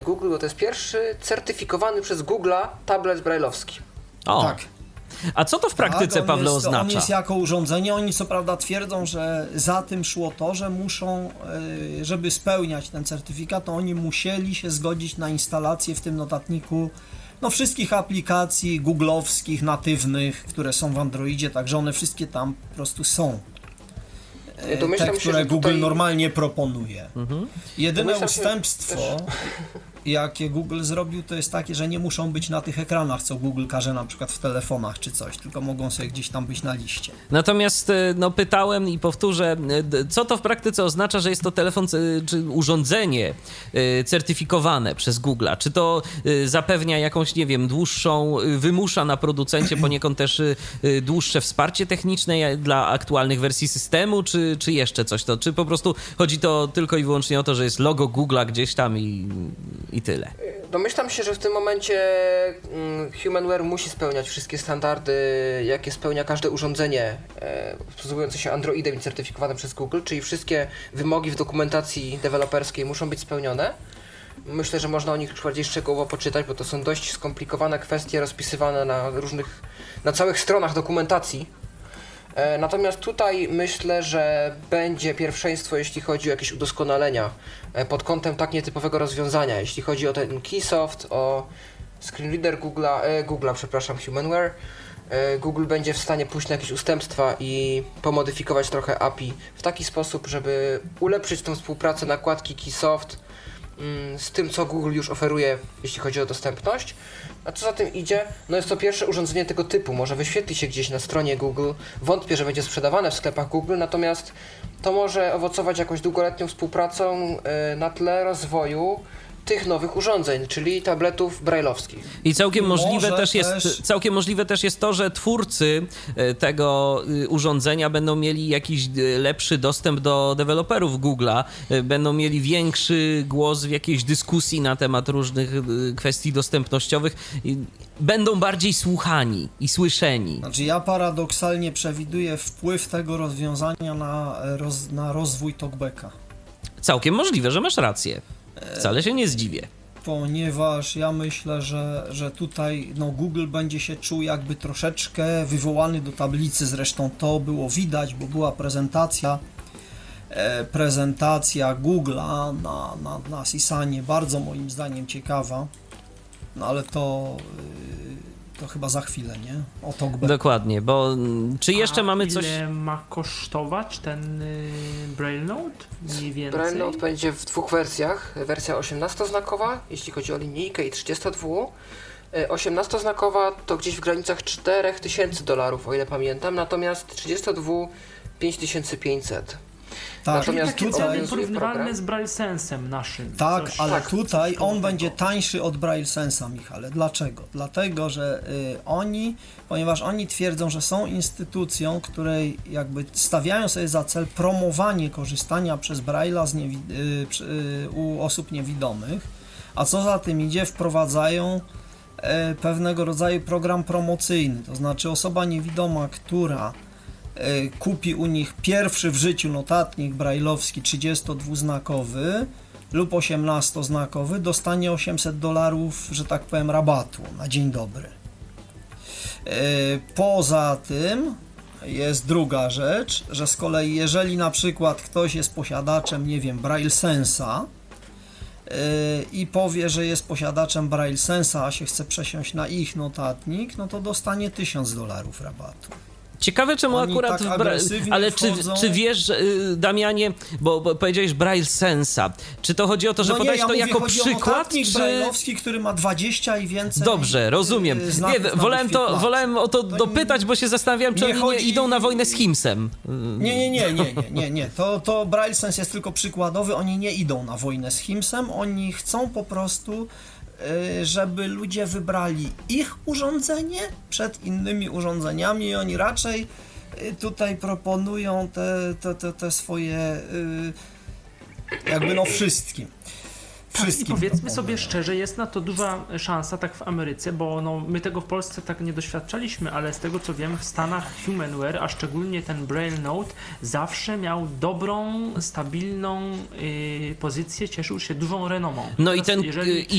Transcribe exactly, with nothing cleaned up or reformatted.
Google, bo to jest pierwszy certyfikowany przez Google'a tablet brajlowski. O. Tak. A co to w praktyce, tak, Pawle, jest, oznacza? On jest jako urządzenie. Oni co prawda twierdzą, że za tym szło to, że muszą, żeby spełniać ten certyfikat, to oni musieli się zgodzić na instalację w tym notatniku no, wszystkich aplikacji googlowskich, natywnych, które są w Androidzie, także one wszystkie tam po prostu są. Domyślam te, się, które że Google tutaj... normalnie proponuje. Mhm. Jedyne Domyślam się ustępstwo, też... jakie Google zrobił, to jest takie, że nie muszą być na tych ekranach, co Google każe na przykład w telefonach czy coś, tylko mogą sobie gdzieś tam być na liście. Natomiast no, pytałem i powtórzę, co to w praktyce oznacza, że jest to telefon czy urządzenie certyfikowane przez Google'a? Czy to zapewnia jakąś, nie wiem, dłuższą, wymusza na producencie poniekąd też dłuższe wsparcie techniczne dla aktualnych wersji systemu, czy, czy jeszcze coś? To, czy po prostu chodzi to tylko i wyłącznie o to, że jest logo Google'a gdzieś tam i i tyle. Domyślam się, że w tym momencie HumanWare musi spełniać wszystkie standardy, jakie spełnia każde urządzenie e, posługujące się Androidem i certyfikowane przez Google, czyli wszystkie wymogi w dokumentacji deweloperskiej muszą być spełnione. Myślę, że można o nich bardziej szczegółowo poczytać, bo to są dość skomplikowane kwestie rozpisywane na różnych, na całych stronach dokumentacji. Natomiast tutaj myślę, że będzie pierwszeństwo, jeśli chodzi o jakieś udoskonalenia pod kątem tak nietypowego rozwiązania. Jeśli chodzi o ten Keysoft, o screenreader Google'a, e, Google'a, przepraszam, HumanWare, e, Google będzie w stanie pójść na jakieś ustępstwa i pomodyfikować trochę A P I w taki sposób, żeby ulepszyć tę współpracę nakładki Keysoft mm, z tym, co Google już oferuje, jeśli chodzi o dostępność. A co za tym idzie? No jest to pierwsze urządzenie tego typu, może wyświetli się gdzieś na stronie Google, wątpię, że będzie sprzedawane w sklepach Google, natomiast to może owocować jakąś długoletnią współpracą yy, na tle rozwoju tych nowych urządzeń, czyli tabletów brajlowskich. I całkiem możliwe Może też jest, też... całkiem możliwe też jest to, że twórcy tego urządzenia będą mieli jakiś lepszy dostęp do deweloperów Google'a, będą mieli większy głos w jakiejś dyskusji na temat różnych kwestii dostępnościowych, będą bardziej słuchani i słyszeni. Znaczy ja paradoksalnie przewiduję wpływ tego rozwiązania na, roz, na rozwój talkbacka. Całkiem możliwe, że masz rację. Wcale się nie zdziwię. Ponieważ ja myślę, że, że tutaj no, Google będzie się czuł jakby troszeczkę wywołany do tablicy, zresztą to było widać, bo była prezentacja e, prezentacja Google'a na, na, na Sisanie, bardzo moim zdaniem ciekawa, no ale to, y, to chyba za chwilę, nie? O talkback. Dokładnie, bo czy jeszcze A mamy ile coś... ile ma kosztować ten y, Braille Note? Mniej więcej? Braille Note będzie w dwóch wersjach. Wersja osiemnastoznakowa, jeśli chodzi o linijkę, i trzydziestodwu. osiemnastoznakowa to gdzieś w granicach cztery tysiące dolarów, o ile pamiętam, natomiast trzydziestodwu pięć tysięcy pięćset. Tak, Natomiast Takie tutaj- ceny porównywalne program. z Braille Sensem naszym. Tak, Coś- ale tak, tutaj coś koło on tego. będzie tańszy od Braille Sensa, Michale. Dlaczego? Dlatego, że y, oni, ponieważ oni twierdzą, że są instytucją, której jakby stawiają sobie za cel promowanie korzystania przez Braille'a z niewi- y, przy- y, u osób niewidomych, a co za tym idzie, wprowadzają y, pewnego rodzaju program promocyjny, to znaczy osoba niewidoma, która y, kupi u nich pierwszy w życiu notatnik brajlowski trzydziestodwuznakowy lub osiemnastoznakowy, dostanie osiemset dolarów, że tak powiem, rabatu na dzień dobry. Yy, Poza tym jest druga rzecz, że z kolei jeżeli na przykład ktoś jest posiadaczem, nie wiem, Braille Sensa yy, i powie, że jest posiadaczem Braille Sensa, a się chce przesiąść na ich notatnik, no to dostanie tysiąc dolarów rabatu. Ciekawe, czemu Oni akurat... tak w Bra- agresywnie ale czy, wchodzą. czy wiesz, y, Damianie, bo, bo powiedziałeś Braille Sensa, czy to chodzi o to, że No nie, podać ja to mówię, jako chodzi o przykład, notatnik czy... brajlowski, który ma dwadzieścia i więcej. Dobrze, rozumiem. yy, Nie, znaków na wolałem, to, wyświetlaczu. wolałem o to To dopytać, bo się zastanawiałem, czy nie oni chodzi- nie idą na wojnę z Himsem. Nie, nie, nie, nie, nie, nie, nie. To, to Braille Sense jest tylko przykładowy, oni nie idą na wojnę z Himsem, oni chcą po prostu, y, żeby ludzie wybrali ich urządzenie przed innymi urządzeniami i oni raczej y, tutaj proponują te, te, te, te swoje y, jakby no wszystkim. I wszystkim. powiedzmy proponują. sobie szczerze, jest na to duża szansa tak w Ameryce, bo no, my tego w Polsce tak nie doświadczaliśmy, ale z tego co wiem w Stanach Humanware, a szczególnie ten Braille Note zawsze miał dobrą, stabilną y, pozycję, cieszył się dużą renomą. No i Teraz, ten jeżeli... i